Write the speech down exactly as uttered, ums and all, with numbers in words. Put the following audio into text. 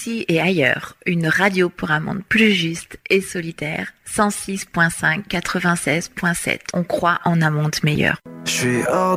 Ici et ailleurs, une radio pour un monde plus juste et solitaire. cent six virgule cinq, quatre-vingt-seize virgule sept. On croit en un monde meilleur. Je suis hors